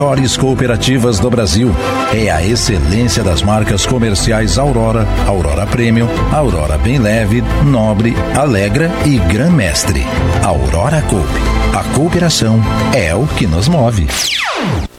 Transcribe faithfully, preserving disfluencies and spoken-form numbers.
Melhores cooperativas do Brasil. É a excelência das marcas comerciais Aurora, Aurora Premium, Aurora Bem Leve, Nobre, Alegra e Gran Mestre. Aurora Coop. A cooperação é o que nos move.